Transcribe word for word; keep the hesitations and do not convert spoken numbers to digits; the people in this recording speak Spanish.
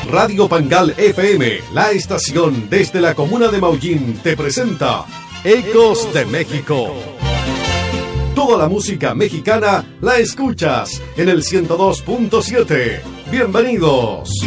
Radio Pangal F M, la estación desde la comuna de Maullín, te presenta Ecos de México. Toda la música mexicana la escuchas en el ciento dos punto siete. Bienvenidos.